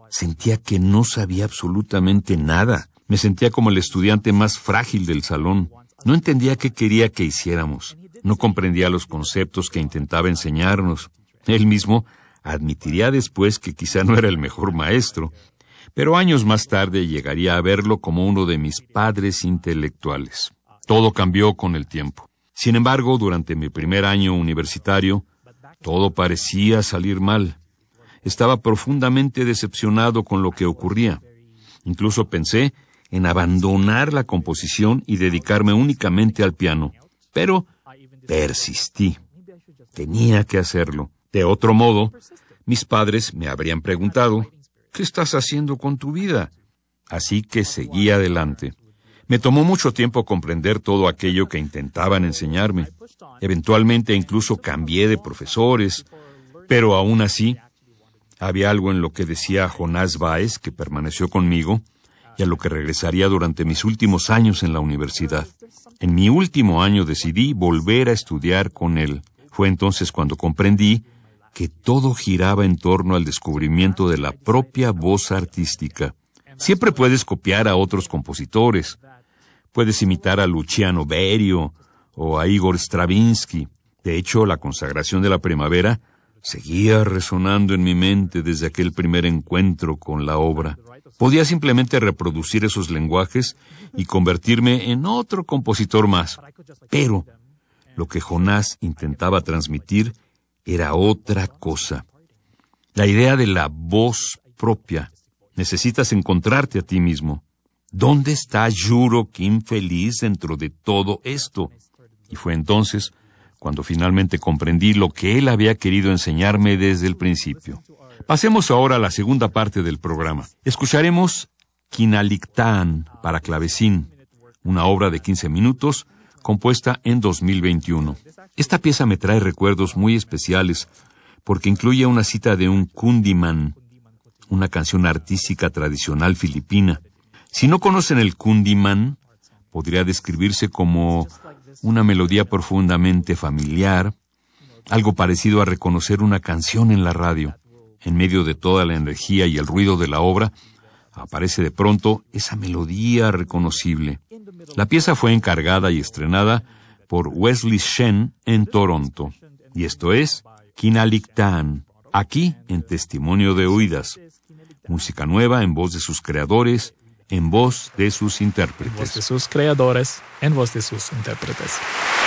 Sentía que no sabía absolutamente nada. Me sentía como el estudiante más frágil del salón. No entendía qué quería que hiciéramos. No comprendía los conceptos que intentaba enseñarnos. Él mismo admitiría después que quizá no era el mejor maestro, pero años más tarde llegaría a verlo como uno de mis padres intelectuales. Todo cambió con el tiempo. Sin embargo, durante mi primer año universitario, todo parecía salir mal. Estaba profundamente decepcionado con lo que ocurría. Incluso pensé en abandonar la composición y dedicarme únicamente al piano. Pero persistí. Tenía que hacerlo. De otro modo, mis padres me habrían preguntado, ¿qué estás haciendo con tu vida? Así que seguí adelante. Me tomó mucho tiempo comprender todo aquello que intentaban enseñarme. Eventualmente incluso cambié de profesores, pero aún así, había algo en lo que decía Jonás Báez que permaneció conmigo y a lo que regresaría durante mis últimos años en la universidad. En mi último año decidí volver a estudiar con él. Fue entonces cuando comprendí que todo giraba en torno al descubrimiento de la propia voz artística. Siempre puedes copiar a otros compositores. Puedes imitar a Luciano Berio o a Igor Stravinsky. De hecho, la consagración de la primavera seguía resonando en mi mente desde aquel primer encuentro con la obra. Podía simplemente reproducir esos lenguajes y convertirme en otro compositor más. Pero lo que Jonás intentaba transmitir era otra cosa. La idea de la voz propia. Necesitas encontrarte a ti mismo. ¿Dónde está Juro Kim feliz dentro de todo esto? Y fue entonces cuando finalmente comprendí lo que él había querido enseñarme desde el principio. Pasemos ahora a la segunda parte del programa. Escucharemos Quinalictán para clavecín, una obra de 15 minutos compuesta en 2021. Esta pieza me trae recuerdos muy especiales porque incluye una cita de un kundiman, una canción artística tradicional filipina. Si no conocen el kundiman, podría describirse como una melodía profundamente familiar, algo parecido a reconocer una canción en la radio. En medio de toda la energía y el ruido de la obra, aparece de pronto esa melodía reconocible. La pieza fue encargada y estrenada por Wesley Shen en Toronto. Y esto es Quinalictán, aquí en Testimonio de Oídas. Música nueva en voz de sus creadores, en voz de sus intérpretes. En voz de sus creadores, en voz de sus intérpretes.